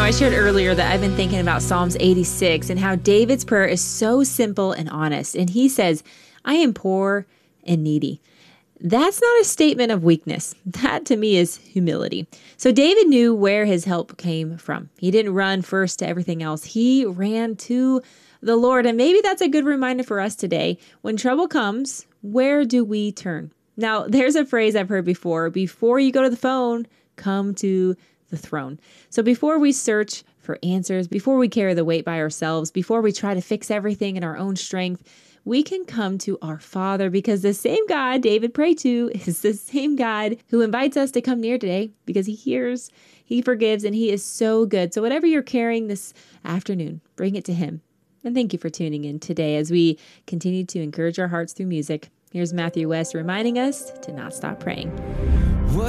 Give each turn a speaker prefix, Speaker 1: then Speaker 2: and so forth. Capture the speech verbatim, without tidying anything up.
Speaker 1: I shared earlier that I've been thinking about Psalms eighty-six and how David's prayer is so simple and honest. And he says, I am poor and needy. That's not a statement of weakness. That to me is humility. So David knew where his help came from. He didn't run first to everything else. He ran to the Lord. And maybe that's a good reminder for us today. When trouble comes, where do we turn? Now, there's a phrase I've heard before. Before you go to the phone, come to the throne. So before we search for answers, before we carry the weight by ourselves, before we try to fix everything in our own strength, we can come to our Father, because the same God David prayed to is the same God who invites us to come near today, because he hears, he forgives, and he is so good. So whatever you're carrying this afternoon, bring it to him. And thank you for tuning in today as we continue to encourage our hearts through music. Here's Matthew West reminding us to not stop praying.